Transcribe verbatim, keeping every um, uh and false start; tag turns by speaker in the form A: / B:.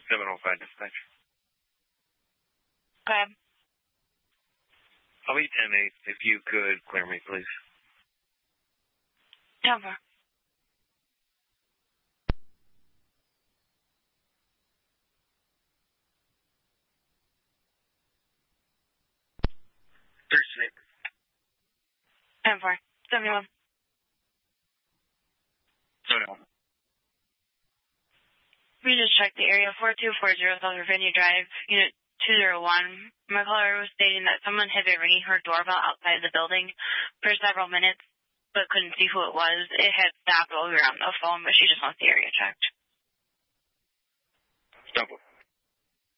A: seven oh five dispatch.
B: Okay.
A: I'll be ten eight. If you could clear me, please.
B: Cover.
A: thirty-six.
B: ten four. seventy-one.
A: seventy-one.
B: We just checked the area four two four zero South Virginia Drive, Unit two oh one. My caller was stating that someone had been ringing her doorbell outside the building for several minutes, but couldn't see who it was. It had stopped while we were on the phone, but she just wants the area checked.
A: Stop.